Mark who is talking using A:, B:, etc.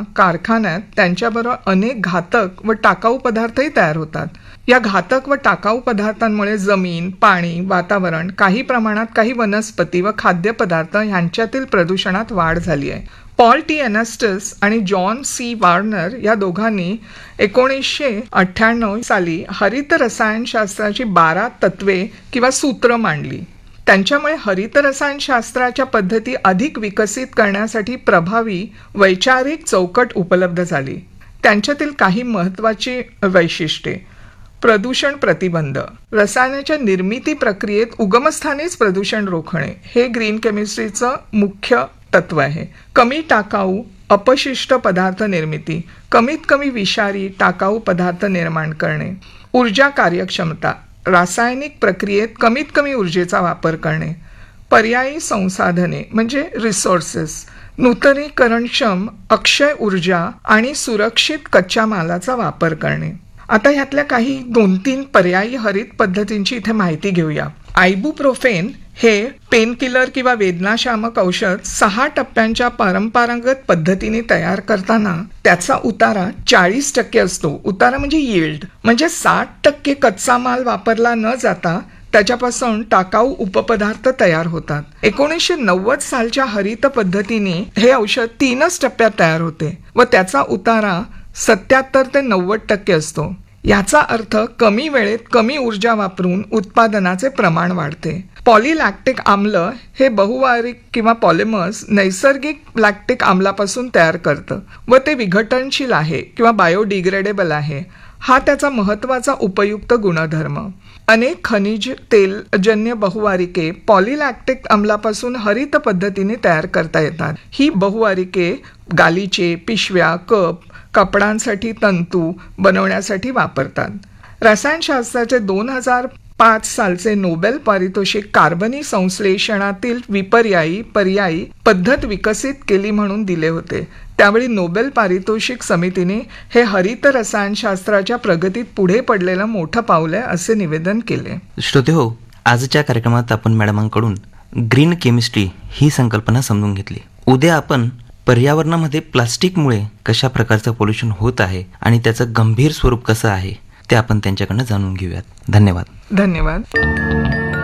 A: कारखान्यात त्यांच्याबरोबर अनेक घातक व टाकाऊ पदार्थही तयार होतात. या घातक व टाकाऊ पदार्थांमुळे जमीन, पाणी, वातावरण, काही प्रमाणात काही वनस्पती व खाद्यपदार्थ यांच्यातील प्रदूषणात वाढ झाली आहे. पॉल टी एनास्टस आणि जॉन सी वार्नर या दोघांनी 1998 साली हरित रसायनशास्त्राची 12 तत्वे किंवा सूत्र मांडली. त्यांच्यामुळे हरित रसायनशास्त्राच्या पद्धती अधिक विकसित करण्यासाठी प्रभावी वैचारिक चौकट उपलब्ध झाली. त्यांच्यातील काही महत्त्वाची वैशिष्ट्ये: प्रदूषण प्रतिबंध. रसायनाच्या निर्मिती प्रक्रियेत उगमस्थानीच प्रदूषण रोखणे हे ग्रीन केमिस्ट्रीचं मुख्य तत्व आहे. कमी टाकाऊ अपशिष्ट पदार्थ निर्मिती, कमीत कमी विषारी टाकाऊ पदार्थ निर्माण करणे. ऊर्जा कार्यक्षमता. रासायनिक प्रक्रियेत कमीत कमी ऊर्जेचा वापर करणे. पर्यायी संसाधने म्हणजे रिसोर्सेस. नूतनीकरणक्षम अक्षय ऊर्जा आणि सुरक्षित कच्च्या मालाचा वापर करणे. आता ह्यातल्या काही 2-3 पर्यायी हरित पद्धतींची इथे माहिती घेऊया. आयबुप्रोफेन हे पेनकिलर किंवा वेदनाशामक औषध 6 टप्प्यांच्या परंपरागत पद्धतीने तयार करताना त्याचा उतारा 40% असतो. उतारा म्हणजे यील्ड, म्हणजे 60% कच्चा माल वापरला न जाता त्याच्यापासून टाकाऊ उपपदार्थ तयार होतात. 1990 सालच्या हरित पद्धतीने हे औषध 3च टप्प्यात तयार होते व त्याचा उतारा 77 ते 90% असतो. याचा अर्थ कमी वेळेत कमी ऊर्जा वापरून उत्पादनाचे प्रमाण वाढते. पॉलीलॅक्टिक आम्ल हे बहुवार्षिक किंवा पॉलिमर्स नैसर्गिक लॅक्टिक आम्लापासून तयार करतं व ते विघटनशील आहे किंवा बायोडिग्रेडेबल आहे. हा त्याचा महत्त्वाचा उपयुक्त गुणधर्म. अनेक खनिज तेलजन्य बहुवारिके पॉलीलॅक्टिक आम्लापासून हरित पद्धतीने तयार करता येतात. ही बहुवारिके गालिचे, पिशव्या, कप, कपड्यांसाठी तंतू बनवण्यासाठी वापरतात. रसायनशास्त्राचे 2005 सालचे नोबेल पारितोषिक कार्बनी संश्लेषणातील पर्यायी पद्धत विकसित केली म्हणून दिले होते. त्यावेळी नोबेल पारितोषिक समितीने हे हरित रसायनशास्त्राच्या प्रगतीत पुढे पडलेलं मोठं पाऊल आहे असे निवेदन केले.
B: श्रोते हो, आजच्या कार्यक्रमात आपण मॅडमांकडून ग्रीन केमिस्ट्री ही संकल्पना समजून घेतली. उद्या आपण पर्यावरणामध्ये प्लास्टिकमुळे कशा प्रकारचं पोल्युशन होत आहे आणि त्याचं गंभीर स्वरूप कसं आहे ते आपण त्यांच्याकडनं जाणून घेऊयात. धन्यवाद.
A: धन्यवाद.